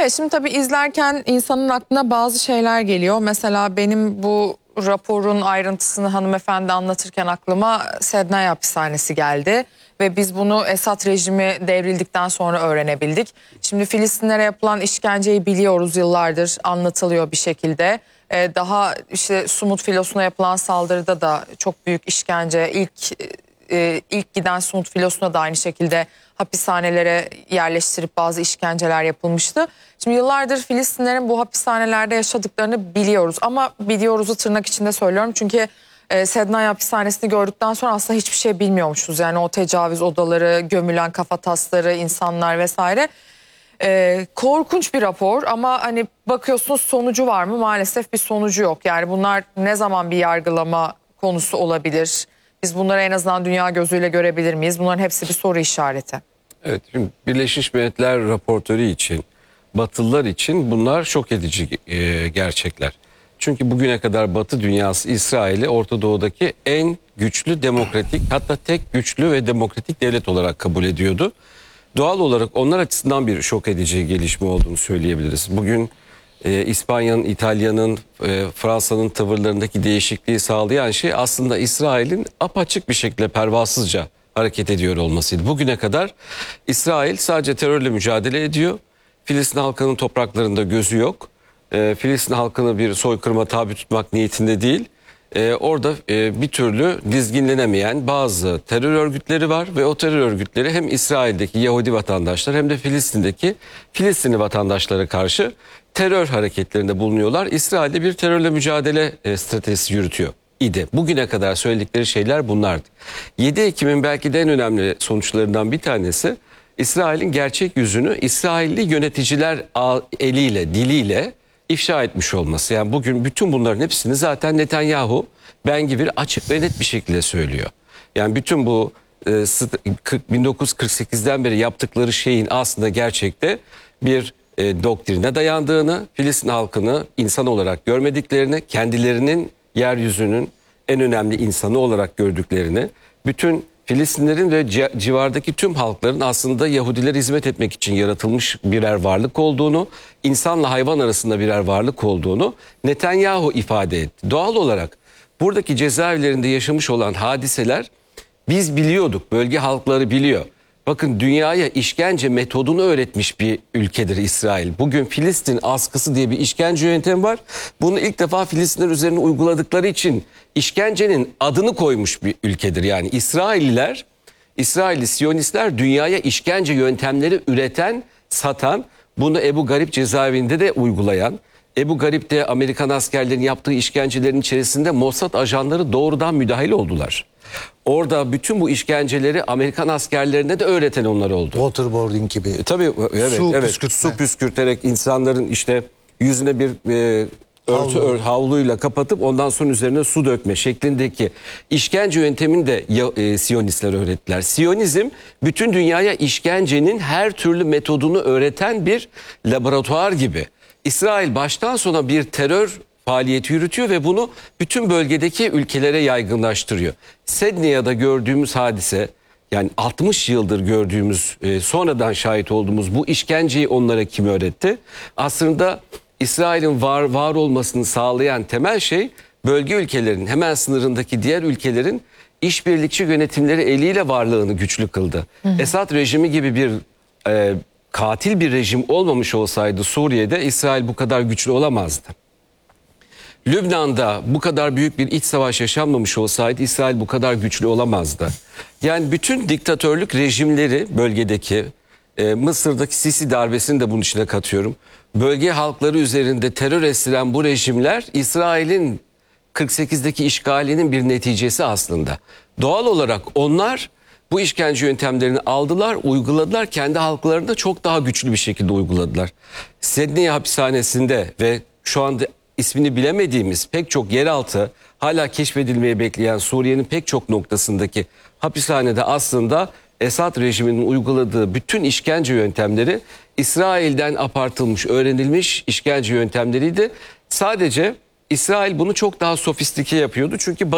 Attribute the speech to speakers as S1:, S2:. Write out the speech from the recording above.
S1: Evet, şimdi tabii izlerken insanın aklına bazı şeyler geliyor. Mesela benim bu raporun ayrıntısını hanımefendi anlatırken aklıma Sednaya hapishanesi geldi. Ve biz bunu Esad rejimi devrildikten sonra öğrenebildik. Şimdi Filistinlere yapılan işkenceyi biliyoruz, yıllardır anlatılıyor bir şekilde. Daha işte Sumut filosuna yapılan saldırıda da çok büyük işkence, ilk giden Sumut filosuna da aynı şekilde hapishanelere yerleştirip bazı işkenceler yapılmıştı. Şimdi yıllardır Filistinlerin bu hapishanelerde yaşadıklarını biliyoruz. Ama biliyoruzu tırnak içinde söylüyorum çünkü Sednaya hapishanesini gördükten sonra aslında hiçbir şey bilmiyormuşuz. Yani o tecavüz odaları, gömülen kafatasları, insanlar vesaire. Korkunç bir rapor ama hani bakıyorsunuz sonucu var mı? Maalesef bir sonucu yok. Yani bunlar ne zaman bir yargılama konusu olabilir? Biz bunları en azından dünya gözüyle görebilir miyiz? Bunların hepsi bir soru işareti.
S2: Evet, şimdi Birleşmiş Milletler raportörü için, Batılılar için bunlar şok edici gerçekler. Çünkü bugüne kadar Batı dünyası İsrail'i Orta Doğu'daki en güçlü demokratik, hatta tek güçlü ve demokratik devlet olarak kabul ediyordu. Doğal olarak onlar açısından bir şok edici gelişme olduğunu söyleyebiliriz. Bugün İspanya'nın, İtalya'nın, Fransa'nın tavırlarındaki değişikliği sağlayan şey aslında İsrail'in apaçık bir şekilde pervasızca hareket ediyor olmasıydı. Bugüne kadar İsrail sadece terörle mücadele ediyor. Filistin halkının topraklarında gözü yok. Filistin halkını bir soykırıma tabi tutmak niyetinde değil. Orada bir türlü dizginlenemeyen bazı terör örgütleri var ve o terör örgütleri hem İsrail'deki Yahudi vatandaşlar hem de Filistin'deki Filistinli vatandaşlara karşı terör hareketlerinde bulunuyorlar. İsrail'de bir terörle mücadele stratejisi yürütüyor idi. Bugüne kadar söyledikleri şeyler bunlardı. 7 Ekim'in belki de en önemli sonuçlarından bir tanesi İsrail'in gerçek yüzünü İsrailli yöneticiler eliyle, diliyle ifşa etmiş olması. Yani bugün bütün bunların hepsini zaten Netanyahu Ben Gvir açık ve net bir şekilde söylüyor. Yani bütün bu 1948'den beri yaptıkları şeyin aslında gerçekte bir doktrine dayandığını, Filistin halkını insan olarak görmediklerini, kendilerinin yeryüzünün en önemli insanı olarak gördüklerini, bütün Filistinlerin ve civardaki tüm halkların aslında Yahudilere hizmet etmek için yaratılmış birer varlık olduğunu, insanla hayvan arasında birer varlık olduğunu Netanyahu ifade etti. Doğal olarak buradaki cezaevlerinde yaşamış olan hadiseler biz biliyorduk, bölge halkları biliyor. Bakın dünyaya işkence metodunu öğretmiş bir ülkedir İsrail. Bugün Filistin askısı diye bir işkence yöntemi var. Bunu ilk defa Filistinler üzerine uyguladıkları için işkencenin adını koymuş bir ülkedir. Yani İsrailli Siyonistler dünyaya işkence yöntemleri üreten, satan, bunu Ebu Garib cezaevinde de uygulayan, Ebu Garib'de Amerikan askerlerinin yaptığı işkencelerin içerisinde Mossad ajanları doğrudan müdahil oldular. Orada bütün bu işkenceleri Amerikan askerlerine de öğreten onlar oldu.
S3: Waterboarding gibi.
S2: Tabii evet, su püskürterek insanların işte yüzüne bir havluyla kapatıp ondan sonra üzerine su dökme şeklindeki işkence yöntemini de Siyonistler öğrettiler. Siyonizm bütün dünyaya işkencenin her türlü metodunu öğreten bir laboratuvar gibi. İsrail baştan sona bir terör faaliyeti yürütüyor ve bunu bütün bölgedeki ülkelere yaygınlaştırıyor. Sedneya'da gördüğümüz hadise, yani 60 yıldır gördüğümüz, sonradan şahit olduğumuz bu işkenceyi onlara kim öğretti? Aslında İsrail'in var olmasını sağlayan temel şey bölge ülkelerin, hemen sınırındaki diğer ülkelerin işbirlikçi yönetimleri eliyle varlığını güçlü kıldı. Esad rejimi gibi bir katil bir rejim olmamış olsaydı Suriye'de İsrail bu kadar güçlü olamazdı. Lübnan'da bu kadar büyük bir iç savaş yaşanmamış olsaydı İsrail bu kadar güçlü olamazdı. Yani bütün diktatörlük rejimleri bölgedeki, Mısır'daki Sisi darbesini de bunun içine katıyorum. Bölge halkları üzerinde terör estiren bu rejimler İsrail'in 48'deki işgalinin bir neticesi aslında. Doğal olarak onlar bu işkence yöntemlerini aldılar, uyguladılar. Kendi halklarında çok daha güçlü bir şekilde uyguladılar. Sedneye hapishanesinde ve şu anda ismini bilemediğimiz pek çok yeraltı, hala keşfedilmeyi bekleyen Suriye'nin pek çok noktasındaki hapishanede aslında Esad rejiminin uyguladığı bütün işkence yöntemleri İsrail'den apartılmış, öğrenilmiş işkence yöntemleriydi. Sadece İsrail bunu çok daha sofistike yapıyordu çünkü